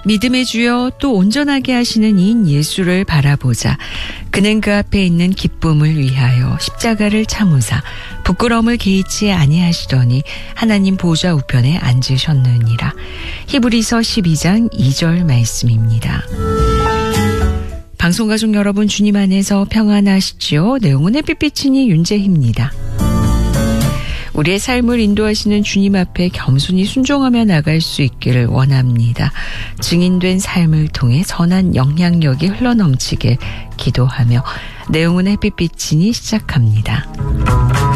믿음의 주여 또 온전하게 하시는 이인 예수를 바라보자. 그는 그 앞에 있는 기쁨을 위하여 십자가를 참으사 부끄러움을 개의치 아니하시더니 하나님 보좌 우편에 앉으셨느니라. 히브리서 12장 2절 말씀입니다. 방송가족 여러분, 주님 안에서 평안하시지요? 내용은 햇빛비치니 윤재희입니다. 우리의 삶을 인도하시는 주님 앞에 겸손히 순종하며 나갈 수 있기를 원합니다. 증인된 삶을 통해 선한 영향력이 흘러넘치게 기도하며 내용은 햇빛비치니 시작합니다.